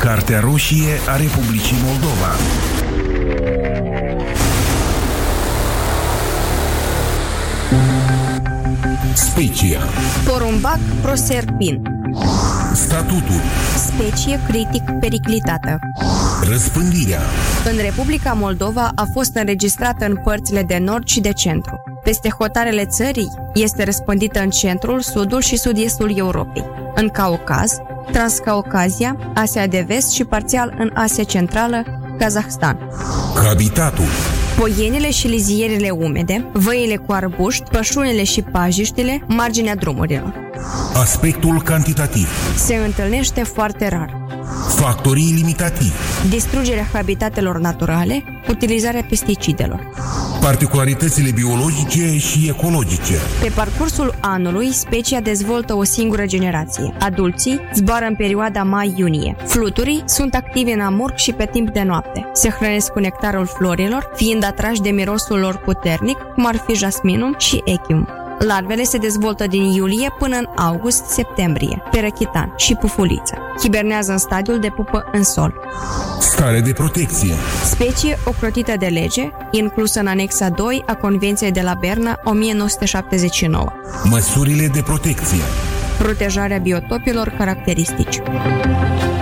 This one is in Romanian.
Cartea roșie a Republicii Moldova. Specia. Porumbac proserpin. Statutul. Specie critic periclitată. Răspândirea. În Republica Moldova a fost înregistrată în părțile de nord și de centru. Peste hotarele țării este răspândită în centrul, sudul și sud-estul Europei, în Caucaz, Transcaucazia, Asia de Vest și parțial în Asia Centrală, Kazahstan. Habitatul. Poienile și lizierele umede, văile cu arbuști, pășunile și pajiștile, marginea drumurilor. Aspectul cantitativ. Se întâlnește foarte rar. Factorii limitativi. Distrugerea habitatelor naturale, utilizarea pesticidelor. Particularitățile biologice și ecologice. Pe parcursul anului, specia dezvoltă o singură generație. Adulții zboară în perioada mai-iunie. Fluturii sunt active în amurg și pe timp de noapte. Se hrănesc cu nectarul florilor, fiind atrași de mirosul lor puternic, cum ar fi jasminul și echium. Larvele se dezvoltă din iulie până în august-septembrie, pe răchitan și pufuliță. Hibernează în stadiul de pupă în sol. Stare de protecție. Specie ocrotită de lege, inclusă în anexa 2 a Convenției de la Berna 1979. Măsurile de protecție. Protejarea biotopilor caracteristici.